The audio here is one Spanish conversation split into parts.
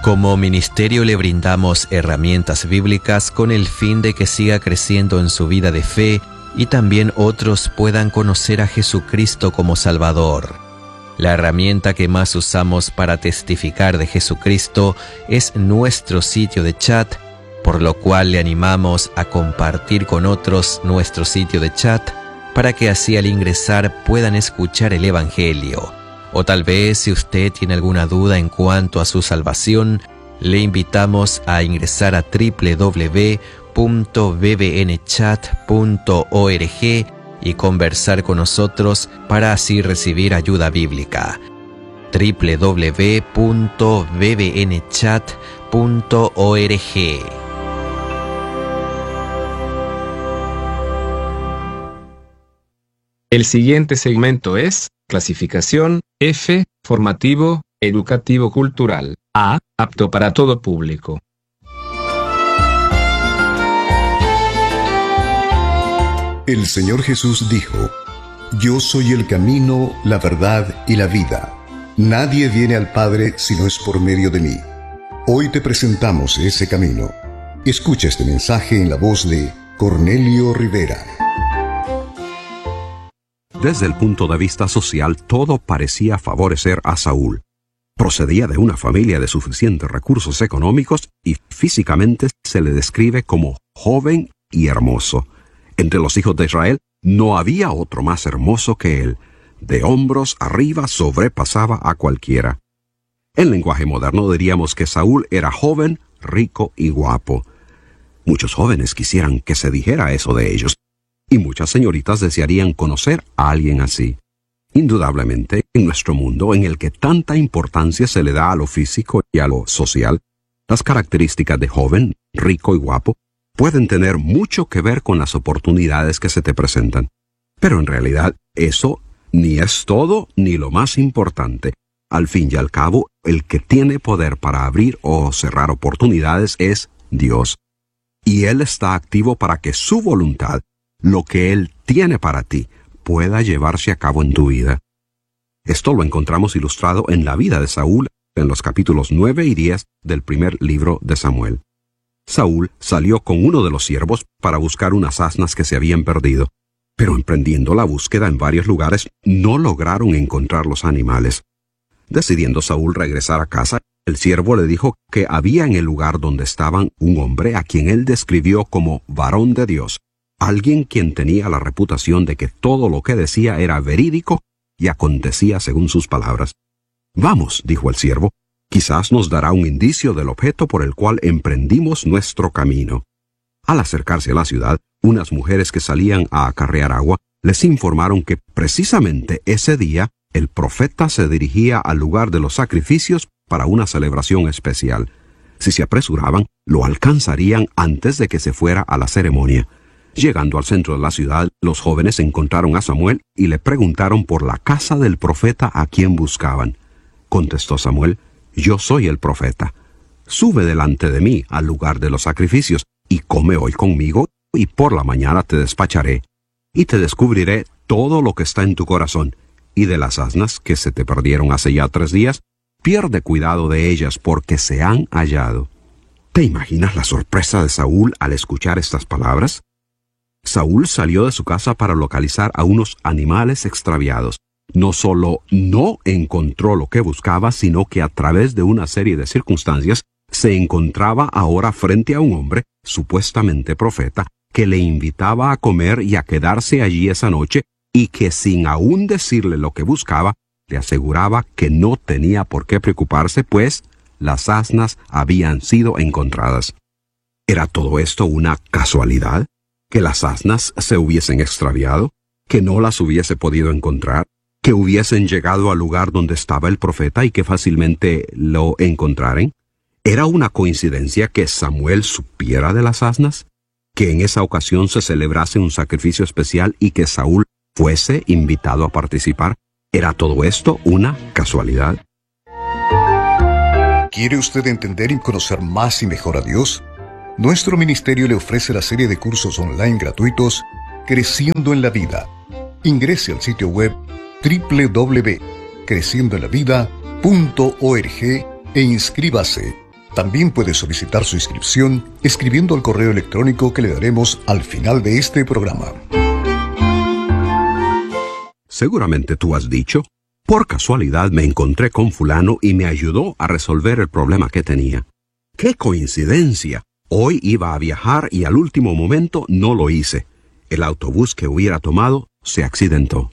Como ministerio le brindamos herramientas bíblicas con el fin de que siga creciendo en su vida de fe y también otros puedan conocer a Jesucristo como Salvador. La herramienta que más usamos para testificar de Jesucristo es nuestro sitio de chat, por lo cual le animamos a compartir con otros nuestro sitio de chat para que así al ingresar puedan escuchar el Evangelio. O tal vez si usted tiene alguna duda en cuanto a su salvación, le invitamos a ingresar a www.bbnchat.org y conversar con nosotros para así recibir ayuda bíblica. www.bbnchat.org. El siguiente segmento es clasificación F, formativo, educativo cultural. A, apto para todo público. El Señor Jesús dijo: Yo soy el camino, la verdad y la vida. Nadie viene al Padre si no es por medio de mí. Hoy te presentamos ese camino. Escucha este mensaje en la voz de Cornelio Rivera. Desde el punto de vista social, todo parecía favorecer a Saúl. Procedía de una familia de suficientes recursos económicos y físicamente se le describe como joven y hermoso. Entre los hijos de Israel no había otro más hermoso que él. De hombros arriba sobrepasaba a cualquiera. En lenguaje moderno diríamos que Saúl era joven, rico y guapo. Muchos jóvenes quisieran que se dijera eso de ellos, y muchas señoritas desearían conocer a alguien así. Indudablemente, en nuestro mundo en el que tanta importancia se le da a lo físico y a lo social, las características de joven, rico y guapo pueden tener mucho que ver con las oportunidades que se te presentan. Pero en realidad, eso ni es todo ni lo más importante. Al fin y al cabo, el que tiene poder para abrir o cerrar oportunidades es Dios. Y Él está activo para que su voluntad, lo que Él tiene para ti, pueda llevarse a cabo en tu vida. Esto lo encontramos ilustrado en la vida de Saúl en los capítulos 9 y 10 del primer libro de Samuel. Saúl salió con uno de los siervos para buscar unas asnas que se habían perdido, pero emprendiendo la búsqueda en varios lugares no lograron encontrar los animales. Decidiendo Saúl regresar a casa, el siervo le dijo que había en el lugar donde estaban un hombre a quien él describió como varón de Dios, alguien quien tenía la reputación de que todo lo que decía era verídico y acontecía según sus palabras. «Vamos», dijo el siervo, «quizás nos dará un indicio del objeto por el cual emprendimos nuestro camino». Al acercarse a la ciudad, unas mujeres que salían a acarrear agua les informaron que precisamente ese día el profeta se dirigía al lugar de los sacrificios para una celebración especial. Si se apresuraban, lo alcanzarían antes de que se fuera a la ceremonia. Llegando al centro de la ciudad, los jóvenes encontraron a Samuel y le preguntaron por la casa del profeta a quien buscaban. Contestó Samuel: «Yo soy el profeta. Sube delante de mí al lugar de los sacrificios y come hoy conmigo, y por la mañana te despacharé, y te descubriré todo lo que está en tu corazón, y de las asnas que se te perdieron hace ya 3 días, pierde cuidado de ellas porque se han hallado». ¿Te imaginas la sorpresa de Saúl al escuchar estas palabras? Saúl salió de su casa para localizar a unos animales extraviados. No solo no encontró lo que buscaba, sino que a través de una serie de circunstancias se encontraba ahora frente a un hombre, supuestamente profeta, que le invitaba a comer y a quedarse allí esa noche, y que sin aún decirle lo que buscaba, le aseguraba que no tenía por qué preocuparse, pues las asnas habían sido encontradas. ¿Era todo esto una casualidad? ¿Que las asnas se hubiesen extraviado? ¿Que no las hubiese podido encontrar? ¿Que hubiesen llegado al lugar donde estaba el profeta y que fácilmente lo encontraran? ¿Era una coincidencia que Samuel supiera de las asnas? ¿Que en esa ocasión se celebrase un sacrificio especial y que Saúl fuese invitado a participar? ¿Era todo esto una casualidad? ¿Quiere usted entender y conocer más y mejor a Dios? Nuestro ministerio le ofrece la serie de cursos online gratuitos Creciendo en la Vida. Ingrese al sitio web www.creciendoenlavida.org e inscríbase. También puede solicitar su inscripción escribiendo al correo electrónico que le daremos al final de este programa. Seguramente tú has dicho, por casualidad me encontré con fulano y me ayudó a resolver el problema que tenía. ¡Qué coincidencia! Hoy iba a viajar y al último momento no lo hice. El autobús que hubiera tomado se accidentó.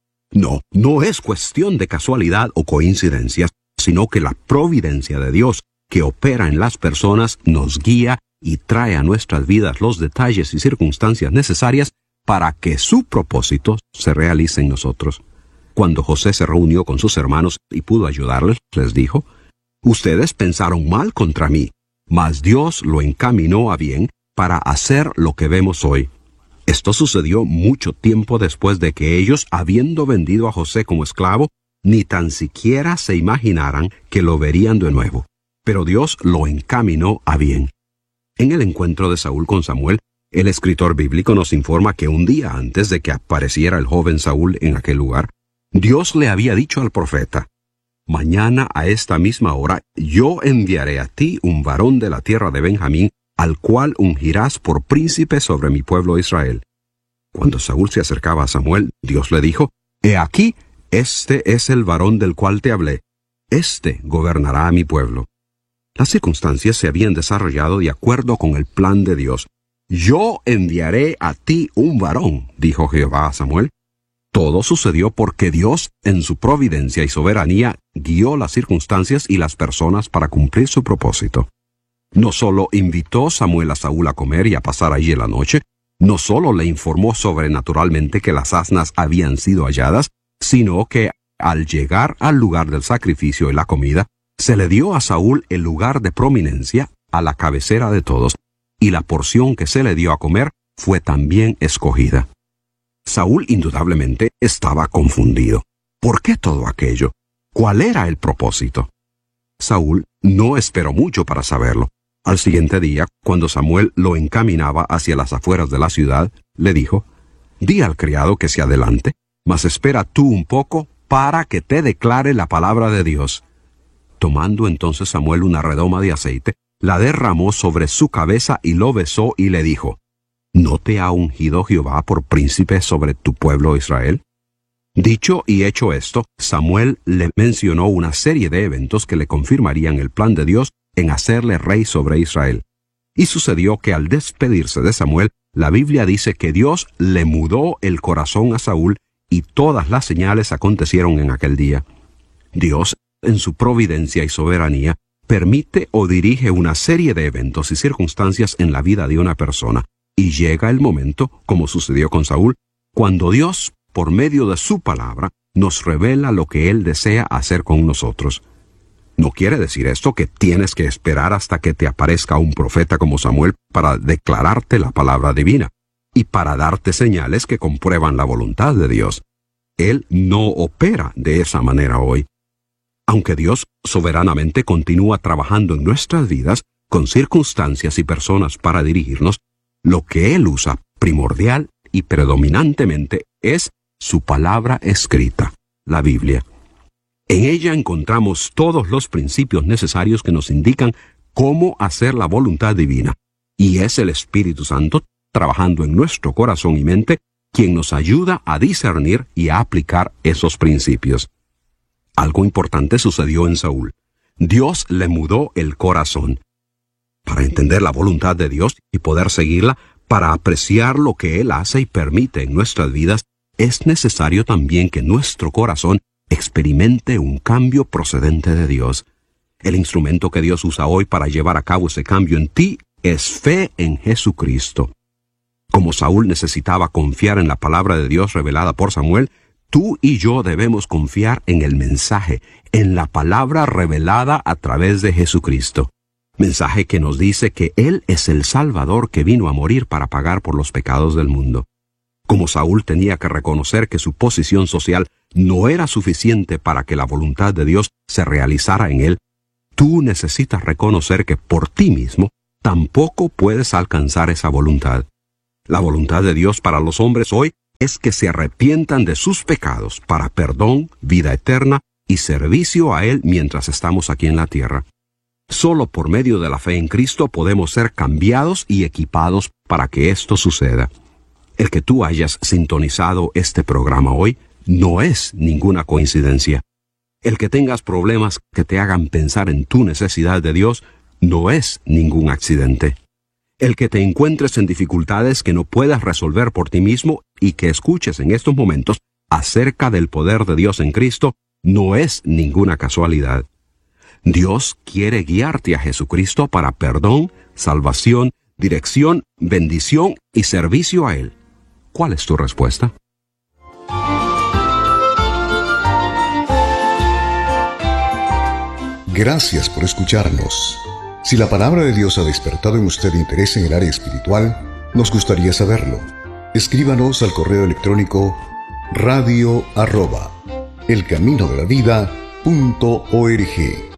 No es cuestión de casualidad o coincidencias, sino que la providencia de Dios que opera en las personas nos guía y trae a nuestras vidas los detalles y circunstancias necesarias para que su propósito se realice en nosotros. Cuando José se reunió con sus hermanos y pudo ayudarles, les dijo: «Ustedes pensaron mal contra mí, mas Dios lo encaminó a bien para hacer lo que vemos hoy». Esto sucedió mucho tiempo después de que ellos, habiendo vendido a José como esclavo, ni tan siquiera se imaginaran que lo verían de nuevo. Pero Dios lo encaminó a bien. En el encuentro de Saúl con Samuel, el escritor bíblico nos informa que un día antes de que apareciera el joven Saúl en aquel lugar, Dios le había dicho al profeta: «Mañana a esta misma hora yo enviaré a ti un varón de la tierra de Benjamín, al cual ungirás por príncipe sobre mi pueblo Israel». Cuando Saúl se acercaba a Samuel, Dios le dijo: «He aquí, este es el varón del cual te hablé. Este gobernará a mi pueblo». Las circunstancias se habían desarrollado de acuerdo con el plan de Dios. «Yo enviaré a ti un varón», dijo Jehová a Samuel. Todo sucedió porque Dios, en su providencia y soberanía, guió las circunstancias y las personas para cumplir su propósito. No solo invitó Samuel a Saúl a comer y a pasar allí la noche, no solo le informó sobrenaturalmente que las asnas habían sido halladas, sino que, al llegar al lugar del sacrificio y la comida, se le dio a Saúl el lugar de prominencia a la cabecera de todos, y la porción que se le dio a comer fue también escogida. Saúl indudablemente estaba confundido. ¿Por qué todo aquello? ¿Cuál era el propósito? Saúl no esperó mucho para saberlo. Al siguiente día, cuando Samuel lo encaminaba hacia las afueras de la ciudad, le dijo: «Di al criado que se adelante, mas espera tú un poco para que te declare la palabra de Dios». Tomando entonces Samuel una redoma de aceite, la derramó sobre su cabeza y lo besó y le dijo: «¿No te ha ungido Jehová por príncipe sobre tu pueblo Israel?». Dicho y hecho esto, Samuel le mencionó una serie de eventos que le confirmarían el plan de Dios en hacerle rey sobre Israel. Y sucedió que al despedirse de Samuel, la Biblia dice que Dios le mudó el corazón a Saúl y todas las señales acontecieron en aquel día. Dios, en su providencia y soberanía, permite o dirige una serie de eventos y circunstancias en la vida de una persona, y llega el momento, como sucedió con Saúl, cuando Dios, por medio de su palabra, nos revela lo que Él desea hacer con nosotros. No quiere decir esto que tienes que esperar hasta que te aparezca un profeta como Samuel para declararte la palabra divina y para darte señales que comprueban la voluntad de Dios. Él no opera de esa manera hoy. Aunque Dios soberanamente continúa trabajando en nuestras vidas con circunstancias y personas para dirigirnos, lo que Él usa primordial y predominantemente es su palabra escrita, la Biblia. En ella encontramos todos los principios necesarios que nos indican cómo hacer la voluntad divina, y es el Espíritu Santo trabajando en nuestro corazón y mente quien nos ayuda a discernir y a aplicar esos principios. Algo importante sucedió en Saúl. Dios le mudó el corazón. Para entender la voluntad de Dios y poder seguirla, para apreciar lo que Él hace y permite en nuestras vidas, es necesario también que nuestro corazón experimente un cambio procedente de Dios. El instrumento que Dios usa hoy para llevar a cabo ese cambio en ti es fe en Jesucristo. Como Saúl necesitaba confiar en la palabra de Dios revelada por Samuel, tú y yo debemos confiar en el mensaje, en la palabra revelada a través de Jesucristo. Mensaje que nos dice que Él es el Salvador que vino a morir para pagar por los pecados del mundo. Como Saúl tenía que reconocer que su posición social no era suficiente para que la voluntad de Dios se realizara en él, tú necesitas reconocer que por ti mismo tampoco puedes alcanzar esa voluntad. La voluntad de Dios para los hombres hoy es que se arrepientan de sus pecados para perdón, vida eterna y servicio a Él mientras estamos aquí en la tierra. Solo por medio de la fe en Cristo podemos ser cambiados y equipados para que esto suceda. El que tú hayas sintonizado este programa hoy no es ninguna coincidencia. El que tengas problemas que te hagan pensar en tu necesidad de Dios no es ningún accidente. El que te encuentres en dificultades que no puedas resolver por ti mismo y que escuches en estos momentos acerca del poder de Dios en Cristo no es ninguna casualidad. Dios quiere guiarte a Jesucristo para perdón, salvación, dirección, bendición y servicio a Él. ¿Cuál es tu respuesta? Gracias por escucharnos. Si la palabra de Dios ha despertado en usted interés en el área espiritual, nos gustaría saberlo. Escríbanos al correo electrónico radio@elcaminodelavida.org.